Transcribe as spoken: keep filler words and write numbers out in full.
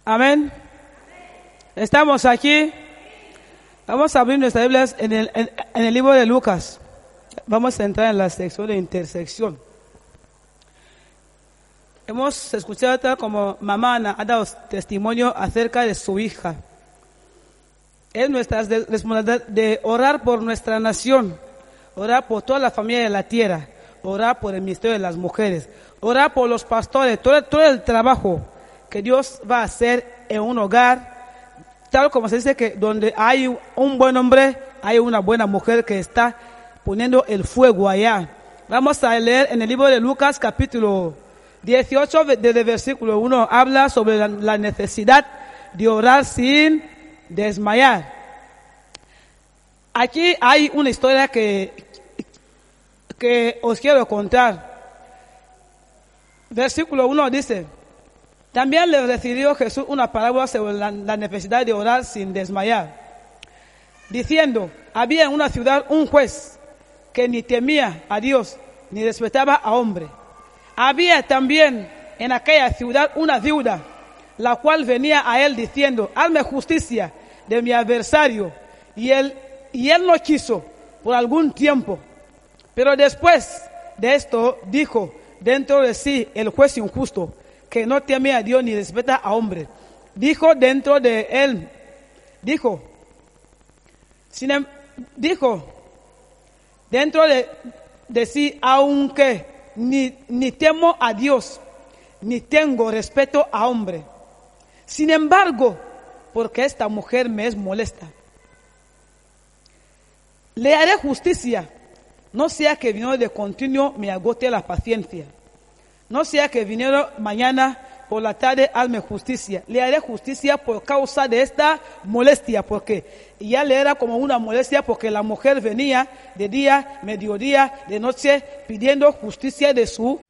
Amén. Estamos aquí. Vamos a abrir nuestras Biblias en el, en, en el libro de Lucas. Vamos a entrar en la sección de intersección. Hemos escuchado tal como mamá Ana ha dado testimonio acerca de su hija. Es nuestra responsabilidad de orar por nuestra nación, orar por toda la familia de la tierra, orar por el ministerio de las mujeres, orar por los pastores, todo, todo el trabajo que Dios va a hacer en un hogar, tal como se dice que donde hay un buen hombre, hay una buena mujer que está poniendo el fuego allá. Vamos a leer en el libro de Lucas capítulo dieciocho, desde el versículo uno, habla sobre la, la necesidad de orar sin desmayar. Aquí hay una historia que, que os quiero contar. Versículo uno dice: también le refirió Jesús una parábola sobre la, la necesidad de orar sin desmayar, diciendo: había en una ciudad un juez que ni temía a Dios ni respetaba a hombre. Había también en aquella ciudad una viuda, la cual venía a él diciendo: hazme justicia de mi adversario. Y él, y él no quiso por algún tiempo. Pero después de esto dijo dentro de sí el juez injusto, que no teme a Dios ni respeta a hombre. Dijo dentro de él, dijo, sin em, dijo dentro de, de sí, aunque ni, ni temo a Dios, ni tengo respeto a hombre. Sin embargo, porque esta mujer me es molesta, le haré justicia, no sea que viniendo de continuo me agote la paciencia. No sea que viniendo mañana por la tarde hazme justicia. Le haré justicia por causa de esta molestia, porque ya le era como una molestia, porque la mujer venía de día, mediodía, de noche, pidiendo justicia de su